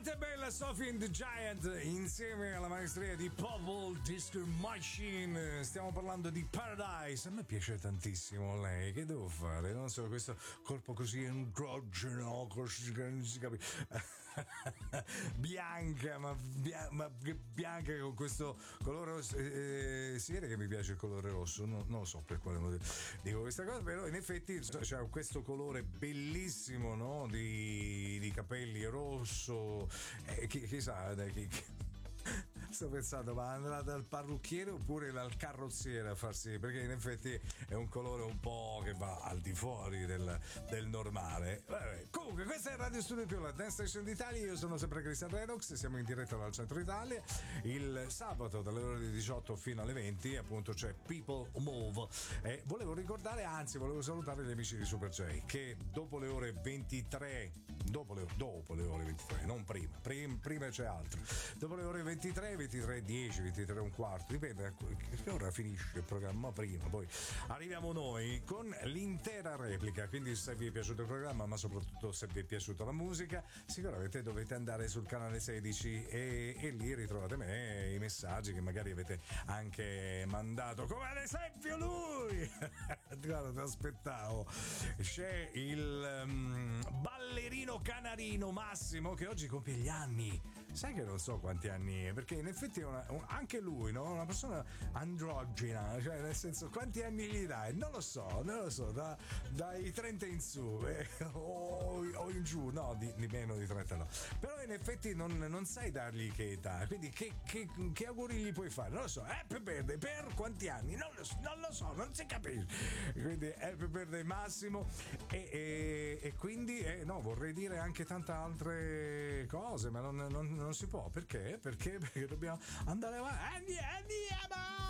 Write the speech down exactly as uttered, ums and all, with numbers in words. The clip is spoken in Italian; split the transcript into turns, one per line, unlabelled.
Veramente bella Sophie and the Giant insieme alla maestria di Purple Disco Machine. Stiamo parlando di Paradise. A me piace tantissimo lei. Che devo fare? Non so, questo corpo così androgeno, così che non si capisce. Bianca, ma, bia- ma bianca con questo colore rosso. Eh, si vede che mi piace il colore rosso, no, non lo so per quale motivo dico questa cosa, però in effetti c'è questo colore bellissimo, no? Di, di capelli rosso, eh, chi, chissà, dai, chi, chi. Sto pensando, ma andrà dal parrucchiere oppure dal carrozziere a farsi, perché in effetti è un colore un po' che va al di fuori del, del normale. Vabbè, comunque, questa è Radio Studio più la Dance Station d'Italia. Io sono sempre Cristian Redox, siamo in diretta dal centro Italia. Il sabato dalle ore diciotto fino alle venti appunto c'è People Move. E volevo ricordare, anzi volevo salutare gli amici di Super J che dopo le ore ventitré, dopo le, dopo le ore ventitré, non prima, prima, prima c'è altro, dopo le ore ventitré, ventitré e dieci, ventitré e un quarto, dipende a che ora finisce il programma, prima, poi arriviamo noi con l'intera replica. Quindi se vi è piaciuto il programma, ma soprattutto se vi è piaciuta la musica, sicuramente dovete andare sul canale sedici e, e lì ritrovate me, i messaggi che magari avete anche mandato, come ad esempio lui. Guarda, ti aspettavo. C'è il um, ballerino canarino Massimo che oggi compie gli anni. Sai che non so quanti anni è, perché in effetti è una, un, anche lui, no? Una persona androgena, cioè nel senso, quanti anni gli dai? Non lo so, non lo so, da, dai trenta in su eh, o, o in giù, no, di, di meno di trenta no. Però in effetti non, non sai dargli che età, quindi che, che, che auguri gli puoi fare? Non lo so, Happy Birthday per quanti anni? Non lo so, non, lo so, non si capisce. Quindi Happy Birthday Massimo e, e, e quindi, eh, no, vorrei dire anche tante altre cose, ma non, non non si può, perché? Perché? Perché dobbiamo andare avanti. Andiamo!